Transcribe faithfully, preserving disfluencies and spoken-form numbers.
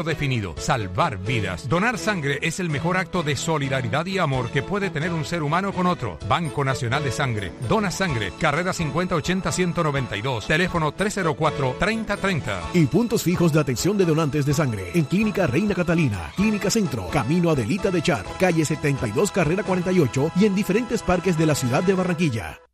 definido, salvar vidas. Donar sangre es el mejor acto de solidaridad y amor que puede tener un ser humano con otro. Banco Nacional de Sangre. Dona sangre. Carrera cincuenta ochenta ciento noventa y dos. Teléfono tres cero cuatro, treinta treinta. Y puntos fijos de atención de donantes de sangre en Clínica Reina Catalina, Clínica Centro, Camino Adelita de Char, calle setenta y dos, carrera cuarenta y ocho y en diferentes parques de la ciudad de Barranquilla.